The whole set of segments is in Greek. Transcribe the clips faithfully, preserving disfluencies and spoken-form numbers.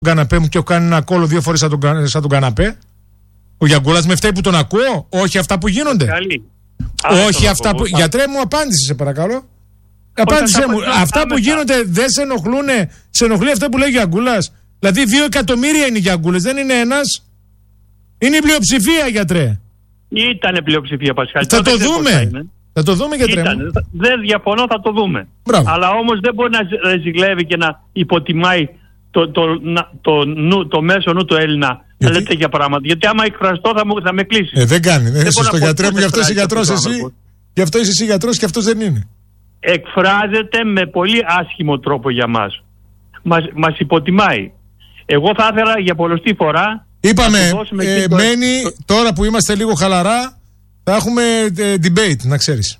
καναπέ μου και έχω κάνει ένα κόλλο δύο φορές σαν τον, σαν τον καναπέ. Ο Γιαγκούλας με φταίει που τον ακούω. Όχι αυτά που γίνονται. Καλή. Όχι αυτά που. Γιατρέ μου, απάντησε, σε παρακαλώ. Απάντησέ μου. Αυτά που γίνονται δεν σε ενοχλούν. Σε ενοχλεί αυτό που λέει ο Γιαγκούλας. Δηλαδή, δύο εκατομμύρια είναι οι Γιαγκούλες, δεν είναι ένας. Είναι η πλειοψηφία, γιατρέ. Ήτανε πλειοψηφία, Πασχάλη. Θα το δούμε. Θα το δούμε, γιατρέ. Δεν διαφωνώ, θα το δούμε. Μπράβο. Αλλά όμως δεν μπορεί να ρεζιλεύει και να υποτιμάει το, το, το, το, νου, το μέσο νου του Έλληνα. Γιατί? Να λέτε για πράγματα. Γιατί άμα εκφραστώ θα, μου, θα με κλείσει. Ε, δεν κάνει. Δεν είναι σωστό, γιατρέ μου. Γι' αυτό είσαι γιατρός εσύ. Γι' αυτό είσαι εσύ γιατρός και αυτός δεν είναι. Εκφράζεται με πολύ άσχημο τρόπο για μας. Μας, μας υποτιμάει. Εγώ θα ήθελα για πολλωστή φορά. Είπαμε, ε, το... μένει τώρα που είμαστε λίγο χαλαρά, θα έχουμε ε, debate, να ξέρεις.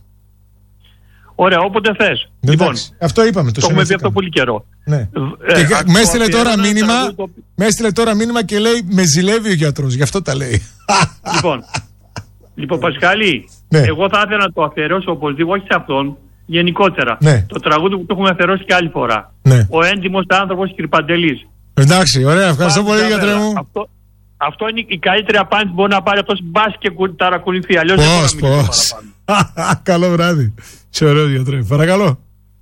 Ωραία, όποτε θες. Λοιπόν, αυτό είπαμε. Το, το έχουμε πει αυτό πολύ καιρό. Ναι. Ε, και, με έστειλε τώρα μήνυμα, το... με έστειλε τώρα μήνυμα και λέει με ζηλεύει ο γιατρός, γι' αυτό τα λέει. Λοιπόν, λοιπόν Πασχάλη, ναι. Εγώ θα ήθελα να το αφιερώσω οπωσδήποτε, όχι σε αυτόν, γενικότερα. Ναι. Το τραγούδι που το έχουμε αφιερώσει και άλλη φορά. Ναι. Ο έντιμος άνθρωπος Κυρπαντελής. Εντάξει, ωραία, ευχαριστώ πολύ, γιατρέ μου. Αυτό, αυτό είναι η καλύτερη απάντηση που μπορεί να πάρει αυτός μπας και ταρακουνηθεί. Αλλιώς πώς, δεν πώς. Καλό βράδυ. Σε ωραίο, γιατρέ. Παρακαλώ.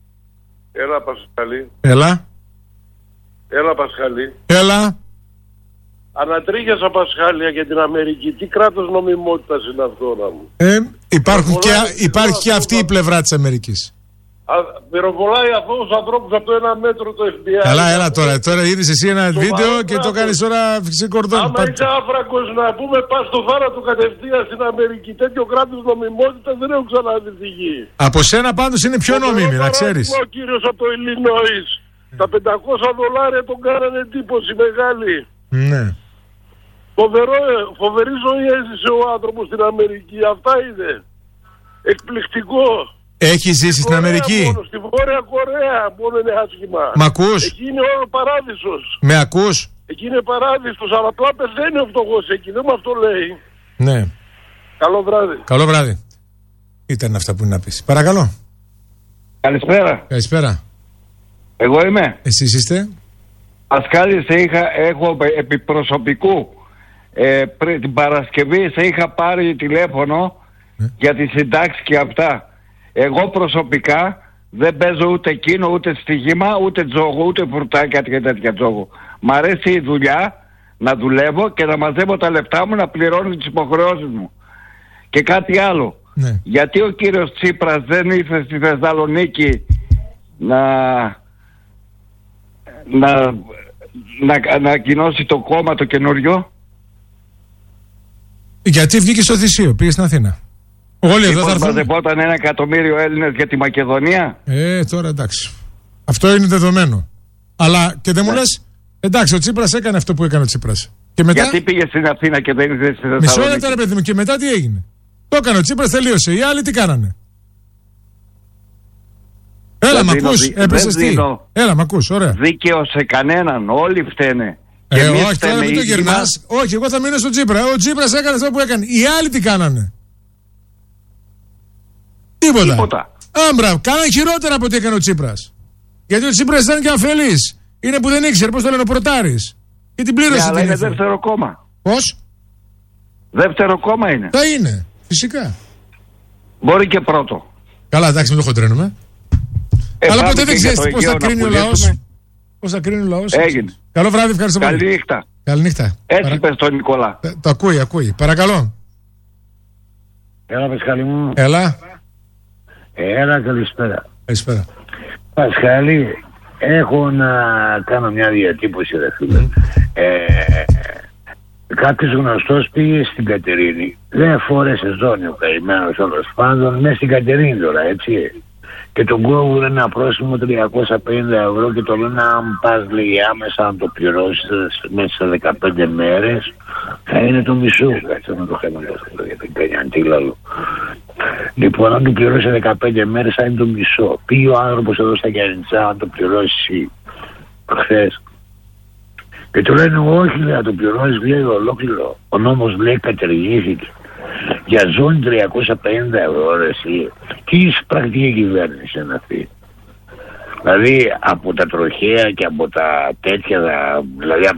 Έλα, Πασχαλή. Έλα. Έλα, Πασχαλή. Έλα. Ανατρίχιασα, Πασχάλια, για την Αμερική. Τι κράτος νομιμότητας είναι αυτό, να μου. Ε, υπάρχουν και, υπάρχει και αυτή η πλευρά της Αμερικής. Πυροβολάει αθώους ανθρώπους από το ένα μέτρο το εφ μπι άι. Καλά, έλα τώρα. Τώρα είδες εσύ ένα το βίντεο και το κάνεις τώρα σε κορδόν. Άμα είσαι άφρακος να πούμε πας στο θάνατο κατευθείαν στην Αμερική. Τέτοιο κράτος νομιμότητας δεν έχω ξαναδεί στη γη. Από σένα πάντως είναι πιο νομίμη, να ξέρεις. Ο κύριος από το Ιλινόης. Τα πεντακόσια δολάρια τον κάνανε εντύπωση μεγάλη. Ναι. Φοβερό, φοβερή ζωή έζησε ο άνθρωπος στην Αμερική. Αυτά είναι. Εκπληκτικό. Έχει ζήσει στην Αμερική. Μόνο, στη Βόρεια Κορέα μόνο είναι άσχημα. Μ' ακούς? Εκεί είναι όλο παράδεισος. Με ακούς? Εκεί είναι παράδεισος, αλλά απλά πεθαίνει ο φτωχός εκεί. Δεν μου αυτό λέει. Ναι. Καλό βράδυ. Καλό βράδυ. Ήταν αυτά που είναι να πεις. Παρακαλώ. Καλησπέρα. Καλησπέρα. Εγώ είμαι. Εσείς είστε? Πασχάλη, σε είχα, έχω επί προσωπικού. Ε, πριν την Παρασκευή σε είχα πάρει τηλέφωνο ε? για τη συντάξη και αυτά. Εγώ προσωπικά δεν παίζω ούτε εκείνο, ούτε στοιχήμα, ούτε τζόγο, ούτε φουρτάκια και τέτοια τζόγο. Μ' αρέσει η δουλειά, να δουλεύω και να μαζεύω τα λεφτά μου, να πληρώνω τις υποχρεώσεις μου. Και κάτι άλλο. Ναι. Γιατί ο κύριος Τσίπρας δεν ήρθε στη Θεσσαλονίκη να, να, να ανακοινώσει το κόμμα το καινούριο? Γιατί βγήκε στο Θησίο, πήγε στην Αθήνα. Όλοι εδώ θα έρθουν. Μαζευόταν ένα εκατομμύριο Έλληνες για τη Μακεδονία. Ε, τώρα εντάξει. Αυτό είναι δεδομένο. Αλλά και δεν μου λες, εντάξει, ο Τσίπρας έκανε αυτό που έκανε ο Τσίπρας. Και μετά... Γιατί πήγε στην Αθήνα και δεν ήρθε στη Θεσσαλονίκη? Μισό λεπτό, ρε παιδί μου, και μετά τι έγινε? Το έκανε ο Τσίπρας, τελείωσε. Οι άλλοι τι κάνανε? Έλα, μ' ακούς, έπεσες τι? Έλα, μ' ακούς, ωραία. Δίκαιο σε κανέναν, όλοι φταίνε. Ε, όχι, τώρα μην το γυρνάς. Όχι, εγώ θα μείνω στον Τσίπρα. Ο Τσίπρας έκανε αυτό που έκανε. Οι άλλοι τι κάνανε? Τίποτα. Τίποτα. Άμπρα, κάναν χειρότερα από ό,τι έκανε ο Τσίπρας. Γιατί ο Τσίπρας ήταν και αφελής. Είναι που δεν ήξερε, πώς το λένε, ο Πρωτάρης. Και την πλήρωσε. Ναι, αλλά είναι δεύτερο κόμμα. Πώς? Δεύτερο κόμμα είναι. Θα είναι, φυσικά. Μπορεί και πρώτο. Καλά, εντάξει, μην το χοντρένουμε. Ε, αλλά ποτέ δεν ξέρεις πώς θα κρίνει ο λαός. Πώς θα κρίνει ο λαός. Έγινε. Καλό βράδυ, ευχαριστώ πολύ. Καληνύχτα. Καληνύχτα. Έτσι Παρα... πες τον Νικόλα. Ε, το ακούει, ακούει. Παρακαλώ. Έλα, Πασχάλη μου. Έλα. Έλα, καλησπέρα. Καλησπέρα. Πασχάλη, έχω να κάνω μια διατύπωση, ρε φίλε. Mm. Ε, κάποιος γνωστός πήγε στην Κατερίνη. Δεν φόρεσε ζώνη ο καημένος όλος πάντων, μέσα στην Κατερίνη τώρα, έτσι. Και τον κόβουν ένα πρόσημο τριακόσια πενήντα ευρώ και το λένε αν πας, λέει, άμεσα να το πληρώσεις μέσα σε δεκαπέντε μέρες θα είναι το μισό. Κάτσε να το χαμηλώσω γιατί δεν κάνει αντίλαλο. Λοιπόν, αν το πληρώσει δεκαπέντε μέρες θα είναι το μισό. Πήγε ο άνθρωπος εδώ στα Γιάννητσά να το πληρώσει χθες. Και του λένε όχι, λέει, να το πληρώσεις, λέει, ολόκληρο. Ο νόμος, λέει, κατεργήθηκε. Για ζώνη τριακόσια πενήντα ευρώ, ρε εσύ. Τι πρακτική κυβέρνηση είναι αυτή? Δηλαδή από τα τροχαία και από τα τέτοια, δηλαδή